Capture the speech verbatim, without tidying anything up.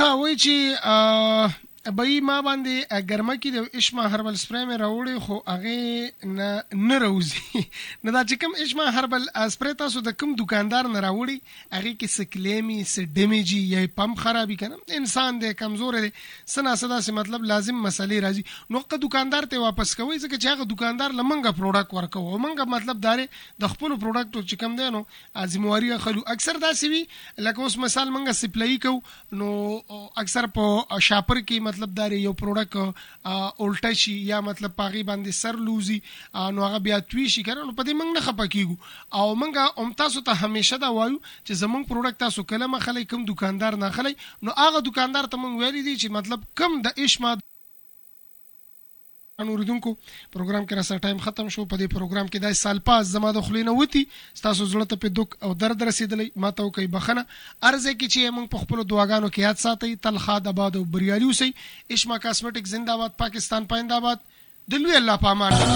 ها وای چې بای ما باندې ګرمه کې د اشما هربل سپری مې راوړی خو هغه نه نه راوځي نه دا چې کوم اشما هربل سپری تاسو د کوم دکاندار نه راوړي هغه کې سکلیمی س ډیمیجی یا پمپ خرابې کنه انسان د کمزور دی سنا صدا سي مطلب لازم مسلې راځي نو که دکاندار ته واپس کوي ځکه چې هغه دکاندار لمنګه پروډکټ ورکو منګه مطلب دار د خپل پروډکټ چې کوم دی نو ازمواري خلو اکثر دا سی وی لکه اوس مثال منګه سپلای کو نو اکثر په شاپر کې مطلب دا یو پروډکټ الټا شي یا مطلب پاغي باندې سر لوزي نو هغه بیا توی شي کنه نو په دې موږ نه خپکیږو او موږ هم تاسو ته همیشه دا وایو چې زمونږ پروډکټ تاسو کله مخلي کوم دکاندار نه خلي نو هغه دکاندار ته موږ ویلي دي چې مطلب کم د اشما انوردونکو پروګرام کې را سره ټایم ختم شو په دې پروګرام کې دای سال پاس زما د خلینو وتی تاسو زړه ته په دوک او درد رسیدلې ما ته کوي بخنه ارزه کې چې موږ په خپل دعاګانو کې یاد ساتي تلخاد آباد او بریالي اوسئ اشما کاسمیټک زنده باد پاکستان پاینده باد دلوي الله پامان